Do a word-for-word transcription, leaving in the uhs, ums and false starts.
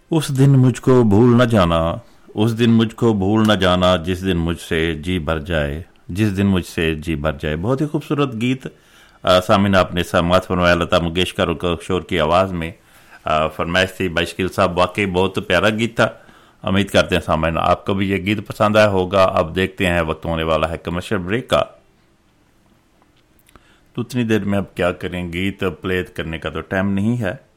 उस दिन मुझको भूल न जाना, उस दिन मुझको भूल न जाना, जिस दिन मुझसे जी भर जाए, जिस दिन मुझसे जी भर जाए। बहुत ही खूबसूरत गीत सामिन आपने समात फरमाया लता मंगेशकर और किशोर की आवाज़ में फरमाइश थी बाइशकिल साहब। वाकई बहुत प्यारा गीत था। उम्मीद करते हैं सामिन आपको भी ये गीत पसंद आया होगा। अब देखते हैं, वक्त होने वाला है कमर्शियल ब्रेक का, तो उतनी देर में अब क्या करें, गीत प्ले करने का तो टाइम नहीं है।